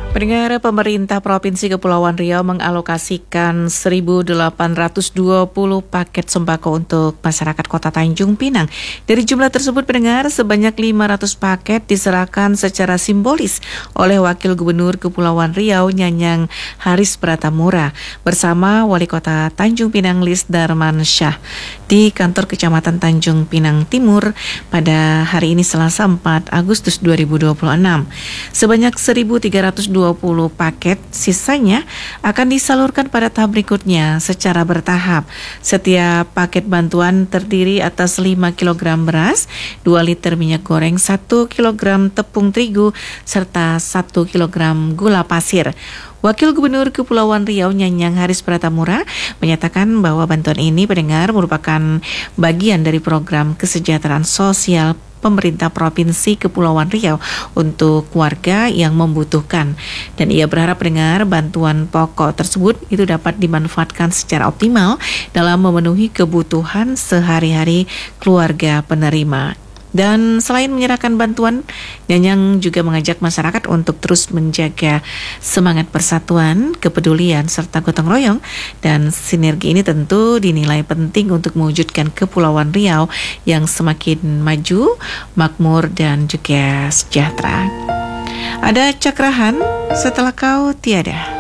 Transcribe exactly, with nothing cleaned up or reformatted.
Pendengar, pemerintah Provinsi Kepulauan Riau mengalokasikan seribu delapan ratus dua puluh paket sembako untuk masyarakat Kota Tanjung Pinang. Dari jumlah tersebut, pendengar, sebanyak lima ratus paket diserahkan secara simbolis oleh Wakil Gubernur Kepulauan Riau Nyanyang Haris Pratamura bersama Wali Kota Tanjung Pinang Lis Darman Syah di kantor Kecamatan Tanjung Pinang Timur pada hari ini Selasa empat Agustus dua ribu dua puluh enam. Sebanyak seribu tiga ratus dua puluh paket, sisanya akan disalurkan pada tahap berikutnya secara bertahap. Setiap paket bantuan terdiri atas lima kilogram beras, dua liter minyak goreng, satu kilogram tepung terigu, serta satu kilogram gula pasir. Wakil Gubernur Kepulauan Riau Nyanyang Haris Pratamura menyatakan bahwa bantuan ini, pendengar, merupakan bagian dari program kesejahteraan sosial pemerintah Provinsi Kepulauan Riau untuk warga yang membutuhkan. Dan ia berharap pendengar bantuan pokok tersebut itu dapat dimanfaatkan secara optimal dalam memenuhi kebutuhan sehari-hari keluarga penerima. Dan selain menyerahkan bantuan, Nyanyang juga mengajak masyarakat untuk terus menjaga semangat persatuan, kepedulian, serta gotong royong. Dan sinergi ini tentu dinilai penting untuk mewujudkan Kepulauan Riau yang semakin maju, makmur, dan juga sejahtera. Ada cakrahan setelah kau tiada.